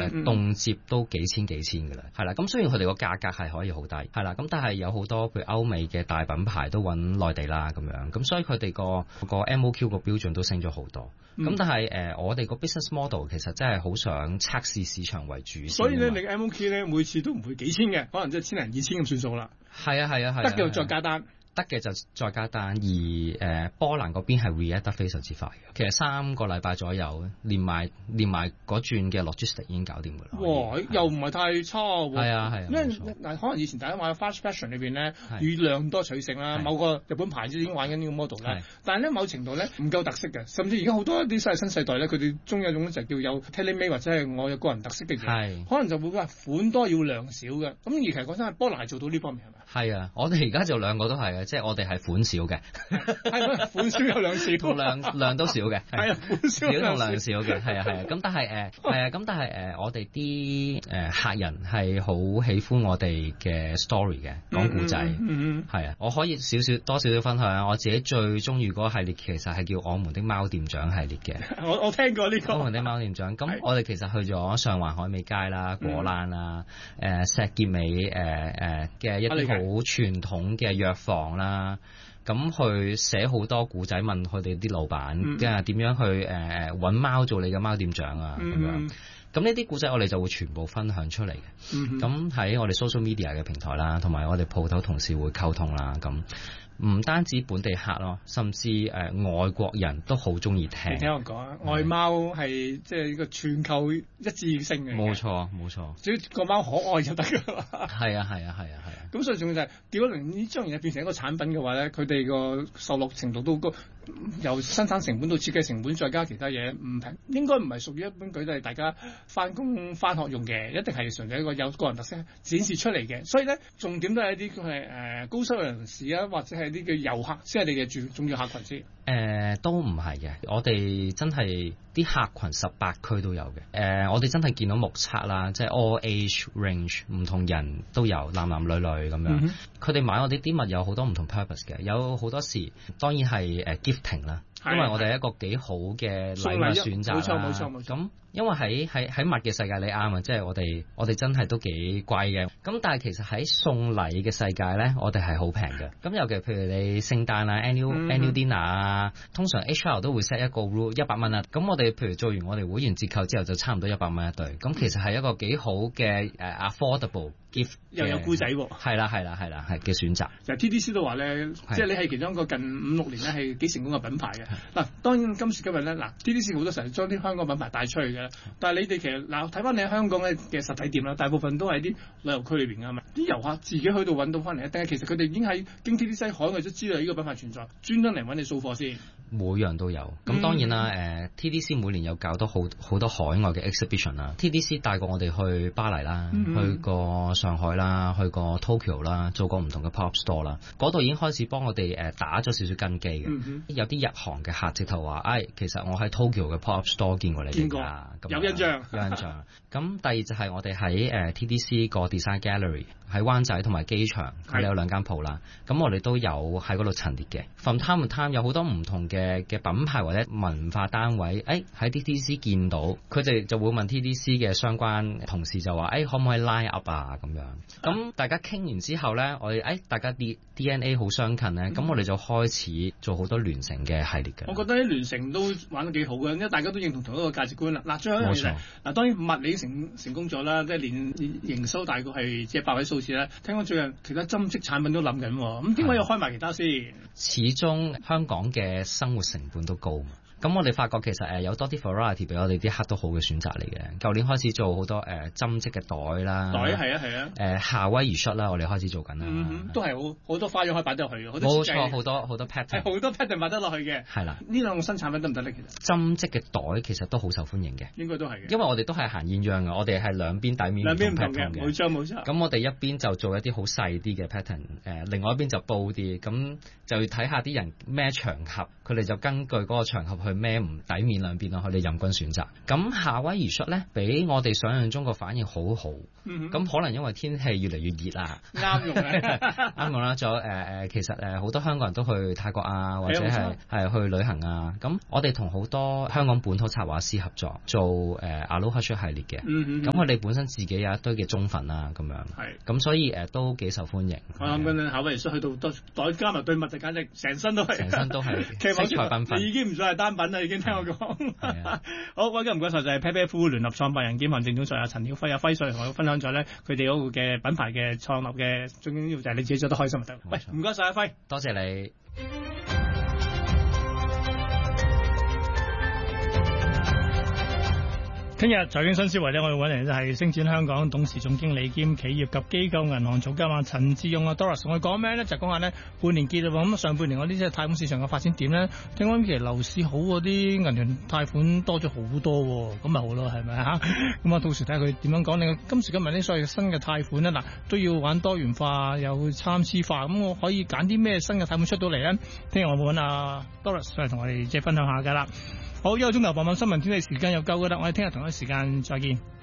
動輒都幾千㗎啦，係啦。咁雖然佢哋個價格係可以好低，係啦，咁但係有好多譬如歐美嘅大品牌都揾內地啦咁樣，咁所以佢哋個 MOQ 個標準都升咗好多。咁但係我哋個 business model 其實真係好想測試市場為主。 所以咧，你嘅 MOQ 咧每次都唔會幾千嘅，可能即係千零二千咁算數啦。 係啊， 得嘅再加單。 得嘅就再加單，而波蘭嗰邊係 react 得非常之快嘅，其實3個禮拜左右，連埋嗰轉嘅 logistic 已經搞掂㗎啦。 哇，又唔係太差喎。 係啊， 因為嗱，可能以前大家玩 fast fashion 裏邊咧，以量多取勝啦，某個日本牌子已經玩緊呢個 model 啦。但係咧，某程度咧唔夠特色嘅，甚至而家好多一啲新世代咧，佢哋中意一種就叫有 tailor-made 或者係我有個人特色嘅嘢，可能就會話款多要量少嘅。咁而其實講真係波蘭係做到呢方面係咪？ 係啊，我哋而家就兩個都係嘅，即係我哋係款少嘅， 係款少有量少， 同量都少嘅， 係啊，款少同量少嘅，係啊。咁但係我哋啲客人係好喜歡我哋嘅 story 嘅，講故仔，係啊。我可以多少分享，我自己最中意嗰個系列其實係叫我們的貓店長系列嘅。 我聽過呢個。 我們的貓店長，咁我哋其實去咗上環海味街啦、果欄啦、石硤尾嘅一啲好傳統嘅藥房啦，咁去寫好多故仔，問佢哋啲老闆，點樣去揾貓做你嘅貓店長啊咁樣。咁呢啲故仔我哋就會全部分享出嚟嘅。咁喺我哋 social media 嘅平台啦，同埋我哋鋪頭同事會溝通啦。咁唔單止本地客咯，甚至外國人都好中意聽。 你聽我講啊，愛貓係即係呢個全球一致性嘅。 冇錯， 只要個貓可愛就得㗎啦。 係啊。 咁所以仲要就係結果呢將嘢變成一個產品嘅話咧，佢哋個受落程度都高，由生產成本到設計成本再加其他嘢唔平，應該唔係屬於一般舉例大家翻工翻學用嘅，一定係純粹一個有個人特色展示出嚟嘅。所以咧，重點都係一啲係高收入人士啊，或者係啲嘅遊客先係你嘅重要客群先。 都唔係嘅，我哋真係啲客群18區都有嘅。我哋真係見到目測啦，即係 all age range， 唔同人都有，男男女女咁樣。佢哋買我哋啲物有好多唔同 purpose 嘅，有好多時當然係gifting 啦，因為我哋係一個幾好嘅禮物選擇啦。冇錯。咁因為喺物嘅世界你啱啊，即係我哋真係都幾貴嘅。咁但係其實喺送禮嘅世界咧，我哋係好平嘅。咁尤其譬如你聖誕啊、annual dinner 啊，通常 HR 都會 set 一個 rule 100蚊啊。咁我哋譬如做完我哋會員折扣之後，就差唔多100蚊一對。咁其實係一個幾好嘅affordable gift， 又有故仔喎。 係啦，係嘅選擇。 就 TDC 都話咧，即係你係其中一個近5-6年咧係幾成功嘅品牌嘅。嗱，當然今時今日咧，TDC 好多時候將啲香港品牌帶出去嘅。但係你哋其實睇翻你喺香港嘅實體店啦，大部分都係啲旅遊區裏邊㗎嘛。啲遊客自己去到揾到翻嚟，但係其實佢哋已經喺經 TDC 海外都知道呢個品牌存在，專登嚟揾你掃貨先。 每樣都有。咁當然啦，TDC 每年有搞到好多海外嘅 exhibition 啦。TDC 帶過我哋去巴黎啦，去過上海啦，去過 Tokyo 啦，做過唔同嘅 pop store 啦。嗰度已經開始幫我哋打咗少少根基嘅。有啲日韓嘅客直頭話，其實我喺 Tokyo 嘅 pop store 見過你哋㗎。有印象。咁第二就係我哋喺TDC 個 design gallery 喺灣仔同埋機場，佢哋有2間鋪啦。咁我哋都有喺嗰度陳列嘅。From time to time 有好多唔同嘅品牌或者文化單位，喺 TDC 見到，佢哋就會問 TDC 嘅相關同事就話，可唔可以 line up 啊咁樣。咁大家傾完之後咧，我哋大家啲 DNA 好相近咧，咁我哋就開始做好多聯乘嘅系列嘅。 我覺得啲聯乘都玩得幾好嘅，因為大家都認同同一個價值觀啦。最後一樣嘢嗱，當然物理成功咗啦，即係連營收大概係即係8位數字啦。聽講最近其他針織產品都諗緊，咁點解要開埋其他先？ 始終香港嘅生活成本都高。咁我哋發覺其實有多啲 variety 俾我哋啲客都好嘅選擇嚟嘅。舊年開始做好多針織嘅袋啦，係啊，夏威夷恤啦，我哋開始做緊啦， 都係好多花樣可以擺得落去嘅， 冇錯，好多 pattern， 好多 pattern 擺得落去嘅，係啦。呢兩個新產品得唔得咧？其實針織嘅袋其實都好受歡迎嘅，應該都係嘅，因為我哋都係行鴛鴦嘅，我哋係兩邊底面唔同 pattern 嘅，冇錯。咁我哋一邊就做一啲好細啲嘅 pattern，另外一邊就煲啲，咁就要睇下啲人咩場合佢哋就根據嗰個場合去孭唔底面兩邊咯，佢哋任君選擇。咁夏威夷恤咧，比我哋想象中個反應好好。咁可能因為天氣越嚟越熱啦， 啱用嘅， 啱用啦。仲有其實好多香港人都去泰國啊，或者係去旅行啊。咁我哋同好多香港本土策劃師合作做Aloha恤系列嘅。咁佢哋本身自己有一堆嘅中粉啊，咁樣。咁所以都幾受歡迎。 我諗緊夏威夷恤去到袋加埋對襪就簡直成身都係， 成身都係色彩繽紛。 你已經唔算係單品啦，已經聽我講。好，今日唔該晒就係 Pat Pat Fu 聯合創辦人兼行政總裁陳曉輝輝瑞同我分享咗咧佢哋嗰個嘅品牌嘅創立嘅，最緊要就係你自己做得開心就得。喂，唔該晒阿輝， 多謝你。 聽日財經新思維咧，我哋揾嚟就係星展香港董事總經理兼企業及機構銀行總監啊陳志勇啊 Doris， 我哋講咩咧？就講下呢半年結啦，咁上半年我啲即係貸款市場嘅發展點咧？聽講其實樓市好嗰啲銀行貸款多咗好多，咁咪好咯，係咪嚇？咁啊，到時睇下佢點樣講。另外今時今日呢，所謂新嘅貸款咧，嗱都要玩多元化，又參差化，咁我可以揀啲咩新嘅貸款出到嚟咧？聽日我會揾阿 Doris 上嚟同我哋即係分享下㗎啦。好，一個鐘頭傍晚新聞天地時間又夠㗎啦，我哋聽日同一時間再見。